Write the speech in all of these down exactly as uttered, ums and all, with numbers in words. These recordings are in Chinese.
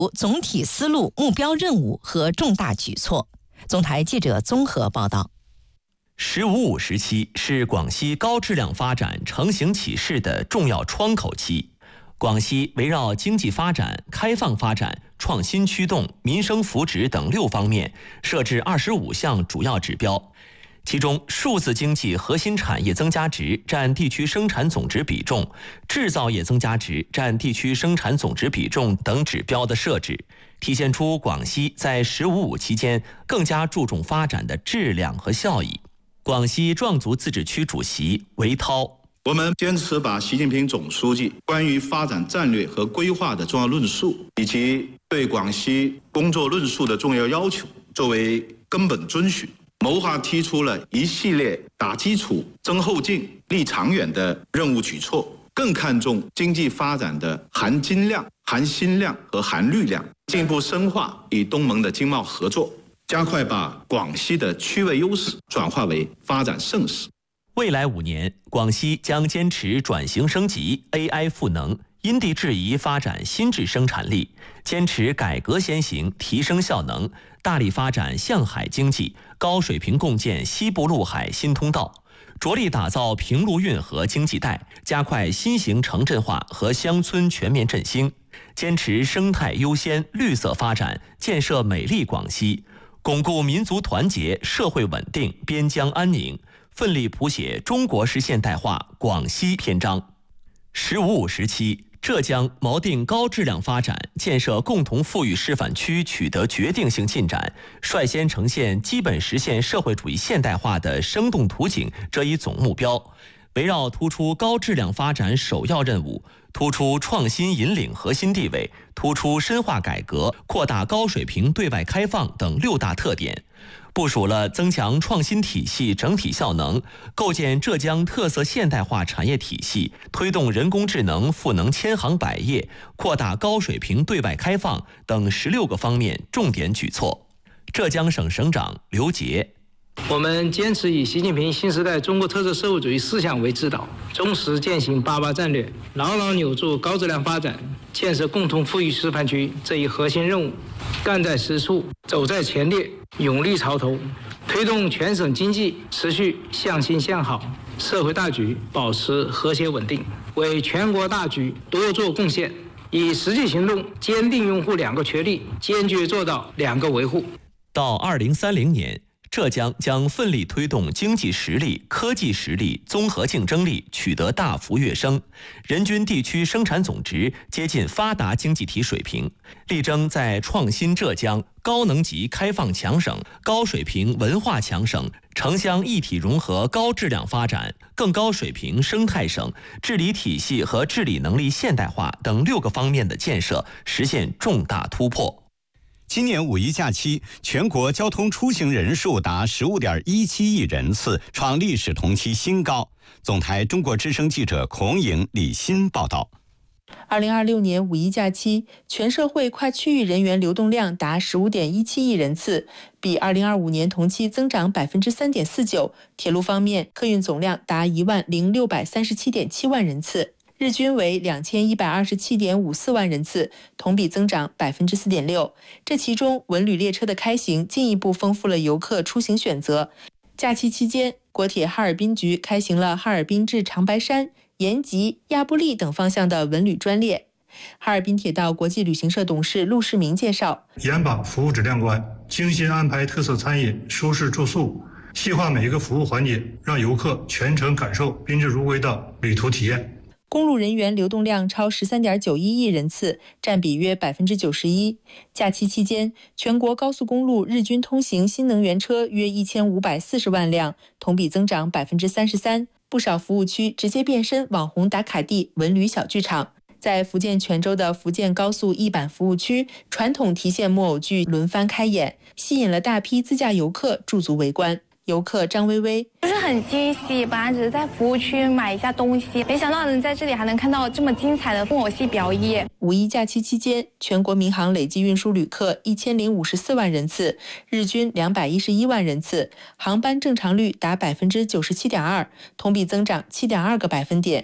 总体思路、目标任务和重大举措。总台记者综合报道。 十五五时期是广西高质量发展成型起势的重要窗口期。广西围绕经济发展、开放发展、创新驱动、民生福祉等六方面，设置二十五项主要指标。其中，数字经济核心产业增加值占地区生产总值比重、制造业增加值占地区生产总值比重等指标的设置，体现出广西在“十五五”期间更加注重发展的质量和效益。广西壮族自治区主席韦涛。 我们坚持把习近平总书记关于发展战略和规划的重要论述，以及对广西工作论述的重要要求作为根本遵循，谋划提出了一系列打基础、增后劲、立长远的任务举措，更看重经济发展的含金量、含心量和含绿量，进一步深化与东盟的经贸合作，加快把广西的区位优势转化为发展盛世。 未来五年，广西将坚持转型升级、A I 赋能，因地制宜发展新质生产力，坚持改革先行、提升效能，大力发展向海经济，高水平共建西部陆海新通道，着力打造平陆运河经济带，加快新型城镇化和乡村全面振兴，坚持生态优先、绿色发展，建设美丽广西，巩固民族团结、社会稳定、边疆安宁，奋力谱写中国式现代化广西篇章。十五五时期，浙江锚定高质量发展，建设共同富裕示范区取得决定性进展，率先呈现基本实现社会主义现代化的生动图景这一总目标。围绕突出高质量发展首要任务，突出创新引领核心地位，突出深化改革、扩大高水平对外开放等六大特点，部署了增强创新体系整体效能，构建浙江特色现代化产业体系，推动人工智能赋能千行百业，扩大高水平对外开放等十六个方面重点举措。浙江省省长刘杰。 我们坚持以习近平新时代中国特色社会主义思想为指导，忠实践行八八战略，牢牢扭住高质量发展、建设共同富裕示范区这一核心任务，干在实处，走在前列，勇立潮头，推动全省经济持续向新向好，社会大局保持和谐稳定，为全国大局多做贡献，以实际行动坚定拥护两个确立，坚决做到两个维护。 到二零三零年，浙江将奋力推动经济实力、科技实力、综合竞争力取得大幅跃升，人均地区生产总值接近发达经济体水平，力争在创新浙江、高能级开放强省、高水平文化强省、城乡一体融合高质量发展、更高水平生态省、治理体系和治理能力现代化等六个方面的建设实现重大突破。 今年五一假期，全国交通出行人数达十五点一七亿人次，创历史同期新高。总台中国之声记者孔颖、李欣报道。 二零二六年五一假期，全社会跨区域人员流动量达十五点一七亿人次，比二零二五年同期增长百分之三点四九。铁路方面，客运总量达一万零六百三十七点七万人次。日均为两千一百二十七点五四万人次，同比增长百分之四点六。这其中，文旅列车的开行进一步丰富了游客出行选择。假期期间，国铁哈尔滨局开行了哈尔滨至长白山、延吉、亚布力等方向的文旅专列。哈尔滨铁道国际旅行社董事陆世明介绍， 严把服务质量关，精心安排特色餐饮、舒适住宿，细化每一个服务环节，让游客全程感受宾至如归的旅途体验。 公路人员流动量超 十三点九一亿人次，占比约 百分之九十一。假期期间，全国高速公路日均通行新能源车约一千五百四十万辆，同比增长 百分之三十三。不少服务区直接变身网红打卡地、文旅小剧场。在福建泉州的福建高速一板服务区，传统提线木偶剧轮番开演，吸引了大批自驾游客驻足围观。游客张薇薇就是很惊喜，本来只是在服务区买一下东西，没想到能在这里还能看到这么精彩的木偶戏表演。 五一假期期间，全国民航累计运输旅客一千零五十四万人次，日均两百一十一万人次，航班正常率达百分之九十七点二，同比增长七点二个百分点。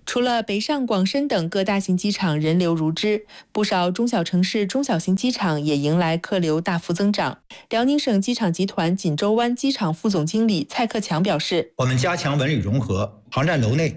除了北上广深等各大型机场人流如织，不少中小城市中小型机场也迎来客流大幅增长。辽宁省机场集团锦州湾机场副总经理蔡克强表示， 我们加强文旅融合，航站楼内